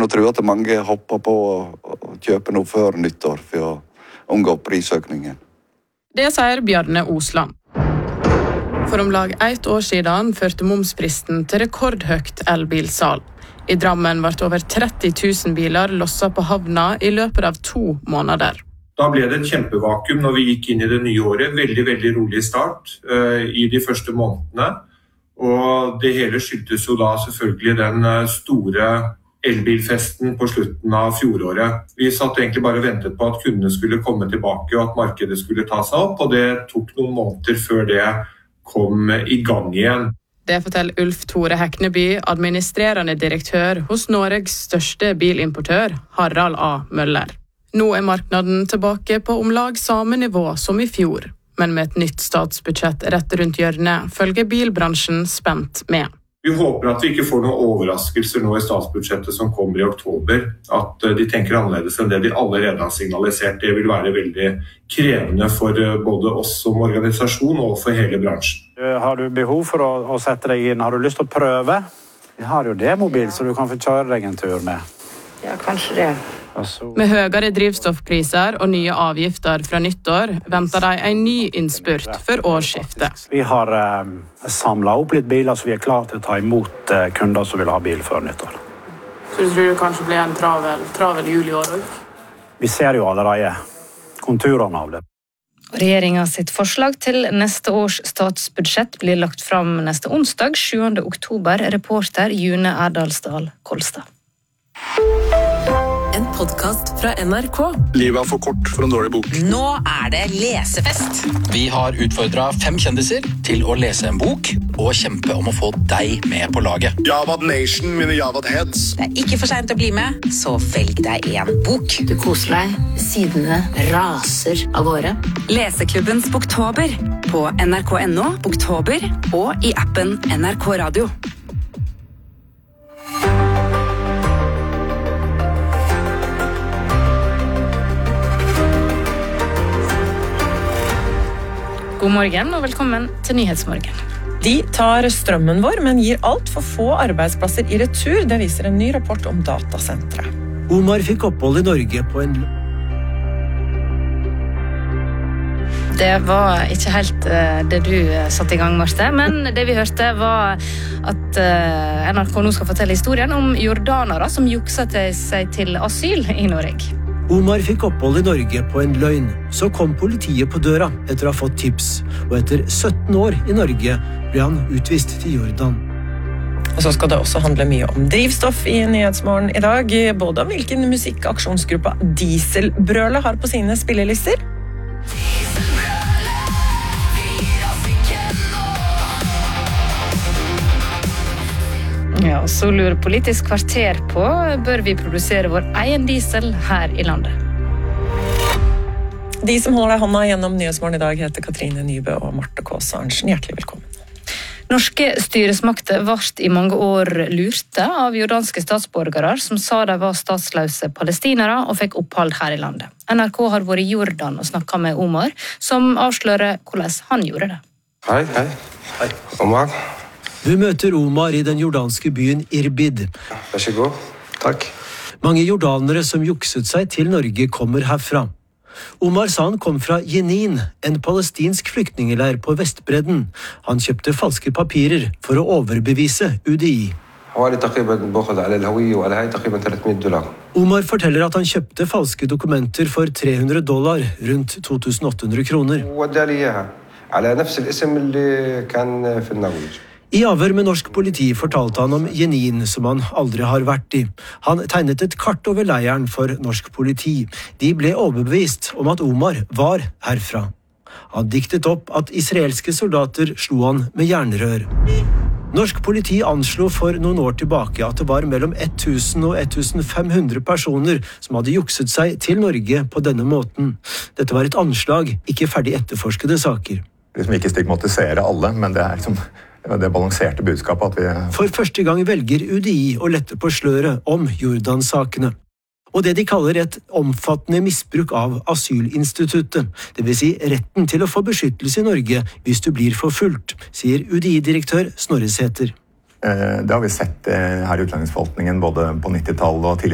nå tro at mange hopper på å kjøpe noe før nyttår for å unngå prisøkningen. Det sier Bjarne Osland. For om lag 1 år siden førte momsfristen til rekordhøgt elbilsalg. I Drammen ble over 30 000 biler losset på havna i løpet av 2 måneder. Da ble det et kjempevakuum når vi gikk inn i det nye året. Veldig, veldig rolig start i de første månedene. Og det hele skyldtes jo da selvfølgelig den store elbilfesten på slutten av fjoråret. Vi satt egentlig bare og ventet på at kundene skulle komme tilbake og at markedet skulle ta seg opp, og det tok noen måneder før det kom i gang igjen. Det forteller Ulf Tore Hekneby, administrerende direktør hos Norges største bilimportør, Harald A. Møller. Nå er markedet tilbake på om lag samme nivå som i fjor, men med et nytt statsbudsjett rett rundt hjørnet følger bilbransjen spent med. Vi håper at vi ikke får noen overraskelser nå i statsbudsjettet som kommer i oktober, at de tenker annerledes enn det de allerede har signalisert. Det vil være veldig krevende for både oss som organisasjon og for hele bransjen. Har du behov for å sette deg inn? Har du lyst til å prøve? Vi har jo demobil, så du kan få kjøre deg en tur med. Ja, kanskje det. Med høyere drivstoffpriser og nye avgifter fra nyttår venter de en ny innspurt for årsskiftet. Vi har samlet opp litt biler, så vi er klare til å ta imot kunder som vil ha bil før nyttår. Så du tror det kanskje blir en travel jul i år også? Vi ser jo allerede konturene av det. Regjeringen sitt forslag til neste års statsbudsjett blir lagt fram neste onsdag, 7. oktober. Reporter June Erdalsdal Kolstad. En podcast fra NRK. Livet for kort for en dårlig bok. Nå det lesefest. Vi har utfordret 5 kjendiser til å lese en bok og kjempe om å få deg med på laget. Javad Nation, mine Javad Heads. Det ikke for sent å bli med, så velg deg en bok. Du koser deg, sidene raser av gårde. Leseklubbens Boktober på NRK.no, Boktober og i appen NRK Radio. God morgen og velkommen til Nyhetsmorgen. De tar strømmen vår, men gir alt for få arbeidsplasser i retur. Det viser en ny rapport om datasentre. Omar fikk opphold i Norge på en... Det var ikke helt det du satte i gang, Marte, men det vi hørte var at NRK nå skal fortelle historien om jordanere som jukset seg til asyl i Norge. Omar fikk opphold i Norge på en løgn. Så kom politiet på døra etter å ha fått tips, og etter 17 år i Norge ble han utvist til Jordan. Og så skal det også handle mye om drivstoff i Nyhetsmorgen i dag, både om hvilken musikkaksjonsgruppa Dieselbrølet har på sine spillelister. Ja, og så lurer Politisk kvarter på, bør vi produsere vår egen diesel her i landet? De som holder deg hånda gjennom Nyhetsmorgen i dag heter Katrine Nybø og Marte Kaas Arntzen. Hjertelig velkommen. Norske styresmakter ble i mange år lurte av jordanske statsborgere som sa de var statsløse palestinere og fikk opphold her i landet. NRK har vært i Jordan og snakket med Omar, som avslører hvordan han gjorde det. Hei. Omar. Vi møter Omar i den jordanske byen Irbid. Vær så god. Takk. Mange jordanere som jukset seg til Norge kommer herfra. Omar sa han kom fra Jenin, en palestinsk flyktningeleir på Vestbredden. Han kjøpte falske papirer for å overbevise UDI. Omar forteller at han kjøpte falske dokumenter for $300, rundt 2.800 kroner. I avhør med norsk politi fortalte han om Jenin, som han aldri har vært i. Han tegnet et kart over leiren for norsk politi. De ble overbevist om at Omar var herfra. Han diktet opp at israelske soldater slo han med jernrør. Norsk politi anslo for noen år tilbake at det var mellom 1000 og 1500 personer som hadde jukset seg til Norge på denne måten. Dette var et anslag, ikke ferdig etterforskede saker. Ikke stigmatisere alle, men det det balanserte budskapet at vi... For første gang velger UDI å lette på sløret om Jordan-sakene. Og det de kaller et omfattende misbruk av asylinstituttet, det vil si retten til å få beskyttelse i Norge hvis du blir forfulgt, sier UDI-direktør Snorre Sæther. Det har vi sett her i utlendingsforvaltningen både på 90-tallet og tidligere.